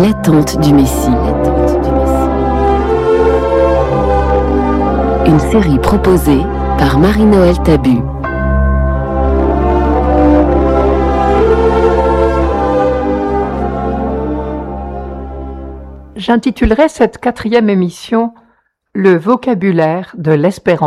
L'attente du Messie. Une série proposée par Marie-Noël Tabu. J'intitulerai cette 4e émission « Le vocabulaire de l'espérance ».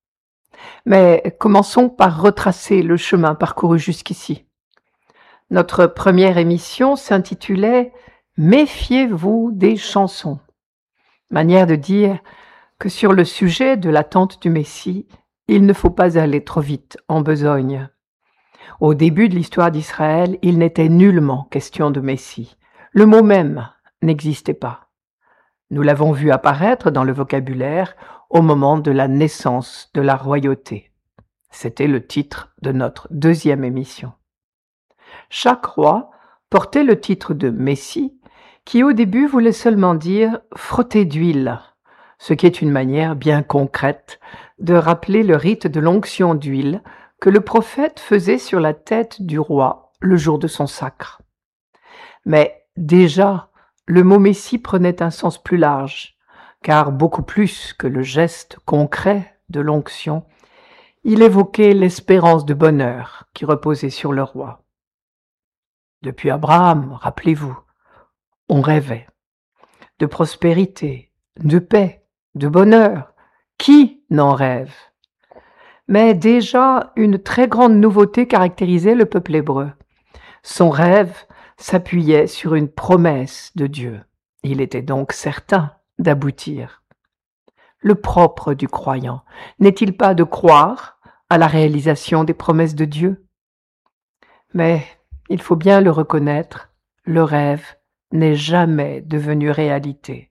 Mais commençons par retracer le chemin parcouru jusqu'ici. Notre première émission s'intitulait « Méfiez-vous des chansons », manière de dire que sur le sujet de l'attente du Messie, il ne faut pas aller trop vite en besogne. Au début de l'histoire d'Israël, il n'était nullement question de Messie. Le mot même n'existait pas. Nous l'avons vu apparaître dans le vocabulaire au moment de la naissance de la royauté. C'était le titre de notre 2e émission. Chaque roi portait le titre de Messie, qui au début voulait seulement dire « frotter d'huile », ce qui est une manière bien concrète de rappeler le rite de l'onction d'huile que le prophète faisait sur la tête du roi le jour de son sacre. Mais déjà, le mot Messie prenait un sens plus large, car beaucoup plus que le geste concret de l'onction, il évoquait l'espérance de bonheur qui reposait sur le roi. Depuis Abraham, rappelez-vous, on rêvait de prospérité, de paix, de bonheur. Qui n'en rêve? Mais déjà, une très grande nouveauté caractérisait le peuple hébreu. Son rêve s'appuyait sur une promesse de Dieu. Il était donc certain d'aboutir. Le propre du croyant n'est-il pas de croire à la réalisation des promesses de Dieu? Mais il faut bien le reconnaître, le rêve n'est jamais devenu réalité.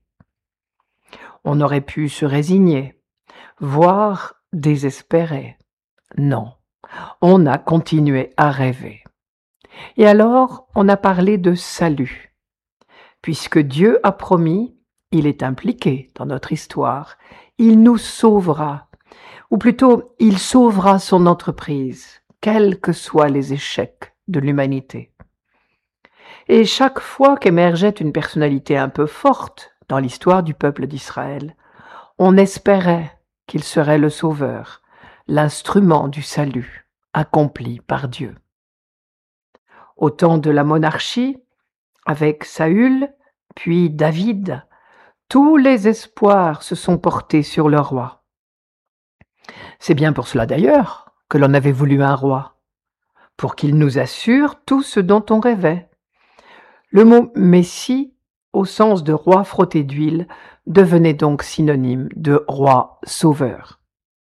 On aurait pu se résigner, voire désespérer. Non, on a continué à rêver. Et alors, on a parlé de salut. Puisque Dieu a promis, il est impliqué dans notre histoire, il nous sauvera, ou plutôt, il sauvera son entreprise, quels que soient les échecs de l'humanité. Et chaque fois qu'émergeait une personnalité un peu forte dans l'histoire du peuple d'Israël, on espérait qu'il serait le sauveur, l'instrument du salut accompli par Dieu. Au temps de la monarchie, avec Saül, puis David, tous les espoirs se sont portés sur le roi. C'est bien pour cela d'ailleurs que l'on avait voulu un roi, pour qu'il nous assure tout ce dont on rêvait. Le mot « Messie », au sens de roi frotté d'huile, devenait donc synonyme de roi sauveur.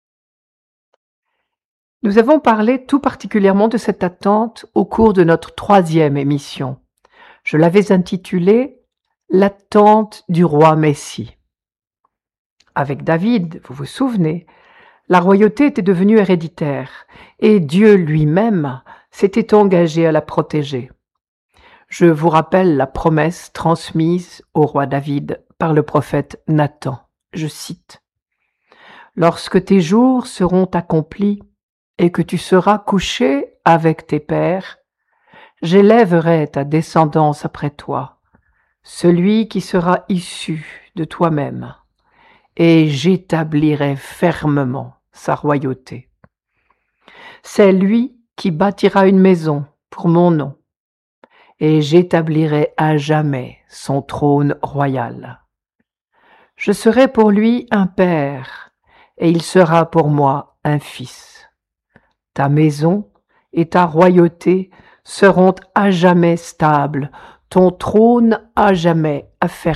Nous avons parlé tout particulièrement de cette attente au cours de notre 3e émission. Je l'avais intitulée « L'attente du roi Messie ». Avec David, vous vous souvenez, la royauté était devenue héréditaire et Dieu lui-même s'était engagé à la protéger. Je vous rappelle la promesse transmise au roi David par le prophète Nathan. Je cite : « Lorsque tes jours seront accomplis et que tu seras couché avec tes pères, j'élèverai ta descendance après toi, celui qui sera issu de toi-même, et j'établirai fermement sa royauté. C'est lui qui bâtira une maison pour mon nom, et j'établirai à jamais son trône royal. Je serai pour lui un père, et il sera pour moi un fils. Ta maison et ta royauté seront à jamais stables, ton trône à jamais affermi. »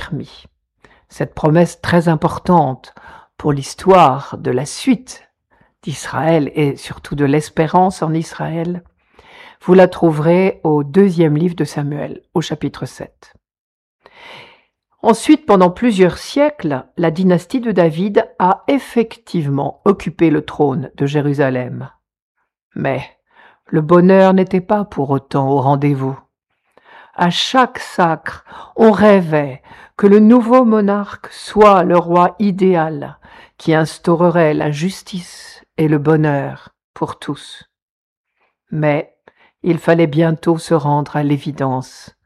Cette promesse très importante pour l'histoire de la suite d'Israël et surtout de l'espérance en Israël, vous la trouverez au 2e livre de Samuel, au chapitre 7. Ensuite, pendant plusieurs siècles, la dynastie de David a effectivement occupé le trône de Jérusalem. Mais le bonheur n'était pas pour autant au rendez-vous. À chaque sacre, on rêvait que le nouveau monarque soit le roi idéal qui instaurerait la justice et le bonheur pour tous. Mais il fallait bientôt se rendre à l'évidence.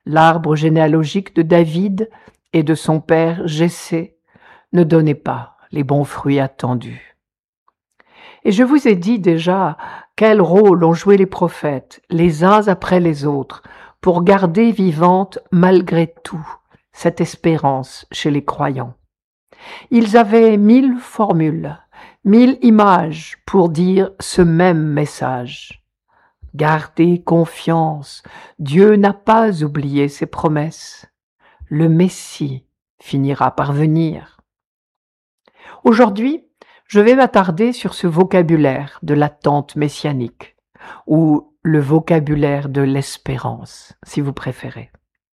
l'arbre généalogique de David et de son père Jessé, ne donnait pas les bons fruits attendus. Et je vous ai dit déjà quel rôle ont joué les prophètes, les uns après les autres, pour garder vivante malgré tout cette espérance chez les croyants. Ils avaient 1000 formules, 1000 images pour dire ce même message. Gardez confiance, Dieu n'a pas oublié ses promesses. Le Messie finira par venir. Aujourd'hui, je vais m'attarder sur ce vocabulaire de l'attente messianique, ou le vocabulaire de l'espérance, si vous préférez.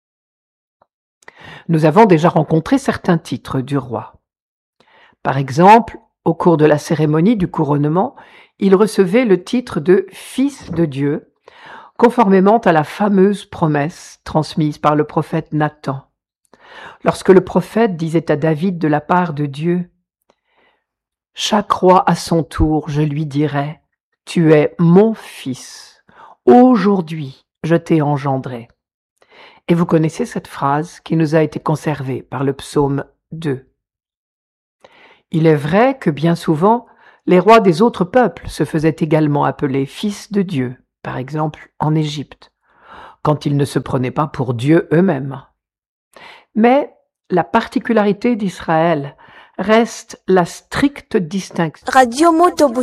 Nous avons déjà rencontré certains titres du roi. Par exemple, au cours de la cérémonie du couronnement, il recevait le titre de Fils de Dieu, conformément à la fameuse promesse transmise par le prophète Nathan. Lorsque le prophète disait à David de la part de Dieu, « Chaque roi à son tour, je lui dirai, tu es mon fils, aujourd'hui je t'ai engendré. » Et vous connaissez cette phrase qui nous a été conservée par le psaume 2. Il est vrai que bien souvent, les rois des autres peuples se faisaient également appeler fils de Dieu, par exemple en Égypte, quand ils ne se prenaient pas pour Dieu eux-mêmes. Mais la particularité d'Israël reste la stricte distinction